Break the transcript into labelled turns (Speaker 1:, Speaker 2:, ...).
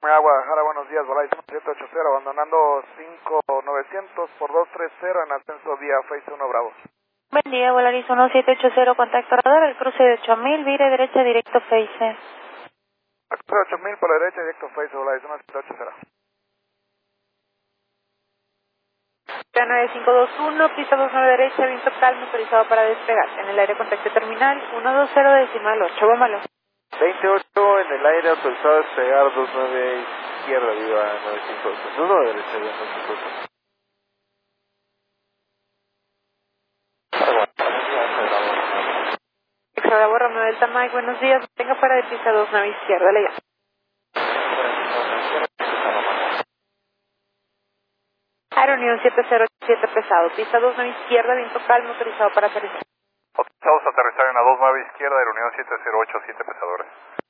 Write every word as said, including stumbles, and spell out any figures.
Speaker 1: Guadalajara, buenos días, Volaris siete ocho cero, abandonando cinco novecientos por dos tres cero en ascenso vía Face uno Bravo.
Speaker 2: Buen día, Volaris uno siete ocho cero, contacto radar, el cruce de ocho mil, vire derecha directo Face.
Speaker 1: Cruce ocho mil por la derecha directo Face, Volaris uno siete ocho cero.
Speaker 2: nueve cinco dos uno, pista dos nueve derecha, viento calmo, autorizado para despegar. En el aire contacto terminal, uno dos cero decimal ocho, vámonos.
Speaker 3: veintiocho en el aire, autorizado a despegar, dos nueve izquierda, viva nueve cinco dos uno, derecha, viva nueve cinco dos uno.
Speaker 2: Bravo, Romeo Delta Mike, buenos días, tenga fuera de pista dos nueve izquierda, le llamo. Aeronión siete cero siete pesado, pista dos nueve izquierda, viento calmo, autorizado para aterrizar.
Speaker 4: Autorizados a aterrizar en la dos nueve izquierda, Aeronión siete cero ocho siete pesadores.